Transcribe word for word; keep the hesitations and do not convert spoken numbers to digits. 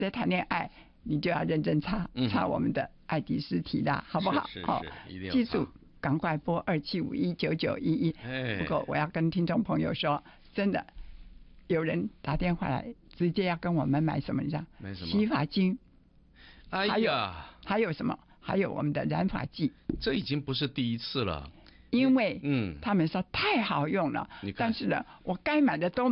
在谈恋爱，你就要认真擦擦我们的爱迪斯提拉，好不好？ 是是好，记住，赶快拨二七五一九九一一。不过我要跟听众朋友说，真的有人打电话来，直接要跟我们买什么？你知道？ 买什么？ 洗发精。 哎呀， 还有还有什么？还有我们的染发剂。 这已经不是第一次了。 因为嗯， 他们说太好用了，但是呢，我该买的都